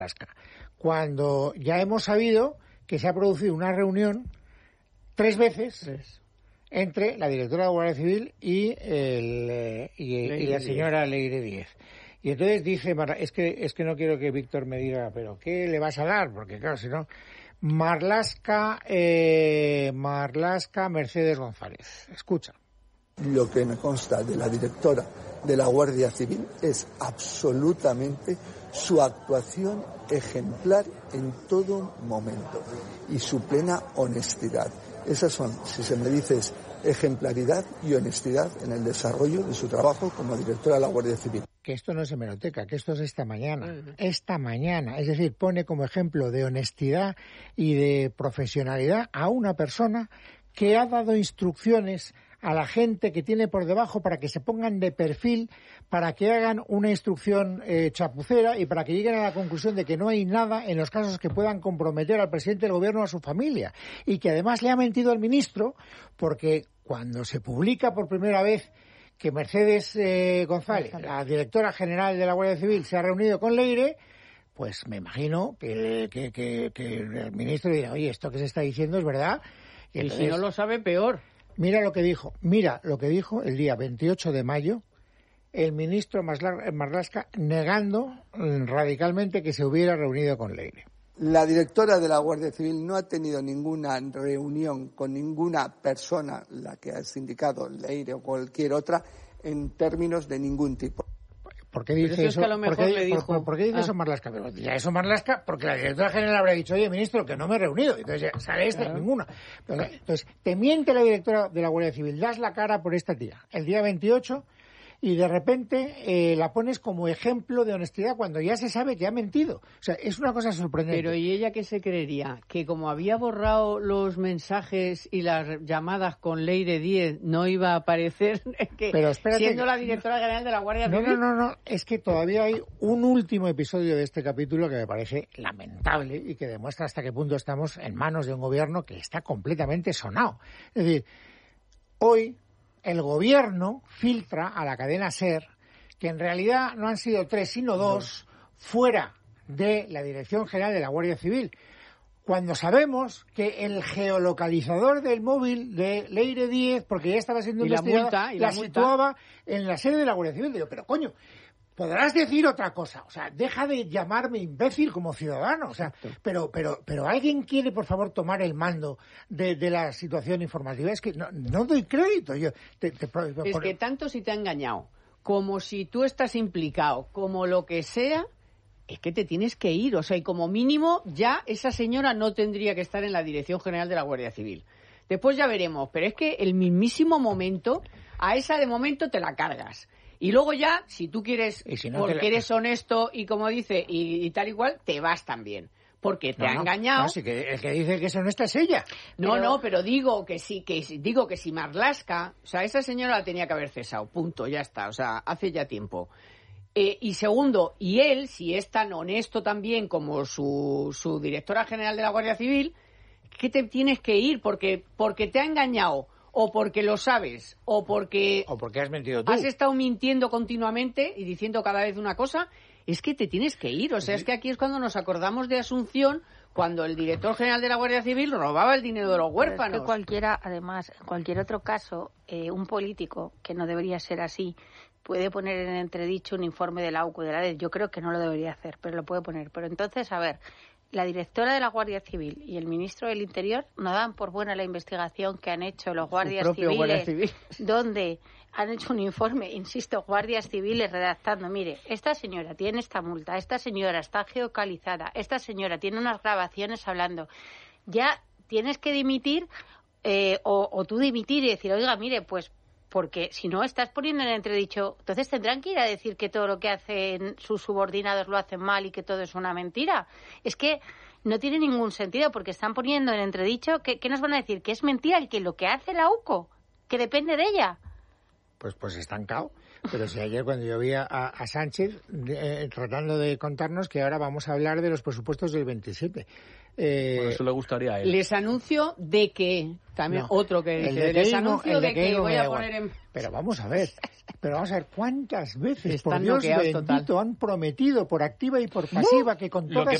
Cuando ya hemos sabido que se ha producido una reunión 3 veces entre la directora de la Guardia Civil y la señora Leire Díez. Y entonces dice, es que no quiero que Víctor me diga, pero ¿qué le vas a dar? Porque claro, si no, Marlaska Mercedes González. Escucha. Lo que me consta de la directora de la Guardia Civil es absolutamente su actuación ejemplar en todo momento y su plena honestidad. Esas son, si se me dice, ejemplaridad y honestidad en el desarrollo de su trabajo como directora de la Guardia Civil. Que esto no es hemeroteca, que esto es esta mañana. Es decir, pone como ejemplo de honestidad y de profesionalidad a una persona que ha dado instrucciones a la gente que tiene por debajo para que se pongan de perfil, para que hagan una instrucción chapucera y para que lleguen a la conclusión de que no hay nada en los casos que puedan comprometer al presidente del gobierno o a su familia. Y que además le ha mentido al ministro, porque cuando se publica por primera vez que Mercedes González, la directora general de la Guardia Civil, se ha reunido con Leire, pues me imagino que el ministro dirá, oye, esto que se está diciendo es verdad. Y entonces, si no lo sabe, peor. Mira lo que dijo el día 28 de mayo el ministro Marlaska negando radicalmente que se hubiera reunido con Leire. La directora de la Guardia Civil no ha tenido ninguna reunión con ninguna persona, la que has indicado, Leire o cualquier otra, en términos de ningún tipo. ¿Por qué dice eso? ¿Por qué dice eso Marlaska? Pero ya eso Marlaska, porque la directora general habrá dicho, oye, ministro, que no me he reunido. Entonces ya sale ninguna. Entonces, te miente la directora de la Guardia Civil, das la cara por esta tía. El día 28... y de repente la pones como ejemplo de honestidad cuando ya se sabe que ha mentido. O sea, es una cosa sorprendente. Pero ¿y ella qué se creería? ¿Que como había borrado los mensajes y las llamadas con Leire Díez no iba a aparecer? Pero espérate, siendo la directora general de la Guardia Civil. No. Es que todavía hay un último episodio de este capítulo que me parece lamentable y que demuestra hasta qué punto estamos en manos de un gobierno que está completamente sonado. Es decir, hoy el gobierno filtra a la cadena SER que en realidad no han sido 3 sino 2 fuera de la Dirección General de la Guardia Civil, cuando sabemos que el geolocalizador del móvil de Leire Díez, porque ya estaba siendo investigada, la situaba en la sede de la Guardia Civil. Digo, pero coño, podrás decir otra cosa, o sea, deja de llamarme imbécil como ciudadano, o sea, pero alguien quiere, por favor, tomar el mando de la situación informativa. Es que no doy crédito. Es que tanto si te ha engañado, como si tú estás implicado, como lo que sea, es que te tienes que ir, o sea, y como mínimo ya esa señora no tendría que estar en la Dirección General de la Guardia Civil. Después ya veremos, pero es que el mismísimo momento, a esa de momento te la cargas. Y luego ya, si tú quieres, porque eres honesto y como dice, y tal y cual, te vas también. Porque te ha engañado. No, sí, que el que dice que es honesta es ella. Pero digo que si Marlaska, o sea, esa señora la tenía que haber cesado, punto, ya está, o sea, hace ya tiempo. Y segundo, y él, si es tan honesto también como su directora general de la Guardia Civil, ¿qué te tienes que ir? Porque te ha engañado. O porque lo sabes, o porque has mentido tú. Has estado mintiendo continuamente y diciendo cada vez una cosa, es que te tienes que ir. O sea, es que aquí es cuando nos acordamos de Asunción, cuando el director general de la Guardia Civil robaba el dinero de los huérfanos. Es que cualquiera, además, en cualquier otro caso, un político, que no debería ser así, puede poner en entredicho un informe de la AUCO, de la DED. Yo creo que no lo debería hacer, pero lo puede poner. Pero entonces, a ver, la directora de la Guardia Civil y el ministro del Interior no dan por buena la investigación que han hecho los guardias civiles, donde han hecho un informe, insisto, guardias civiles redactando, mire, esta señora tiene esta multa, esta señora está geocalizada, esta señora tiene unas grabaciones hablando. Ya tienes que dimitir o tú dimitir y decir, oiga, mire, pues porque si no estás poniendo en entredicho, entonces tendrán que ir a decir que todo lo que hacen sus subordinados lo hacen mal y que todo es una mentira. Es que no tiene ningún sentido porque están poniendo en entredicho, ¿qué nos van a decir? Que es mentira y que lo que hace la UCO, que depende de ella. Pues estancado. Pero si ayer cuando yo vi a Sánchez tratando de contarnos que ahora vamos a hablar de los presupuestos del 27. Bueno, eso le gustaría a él. Les anuncio de que, también otro que dice, les anuncio de que voy a poner en... Pero vamos a ver, cuántas veces, por Dios bendito, han prometido por activa y por pasiva que con todas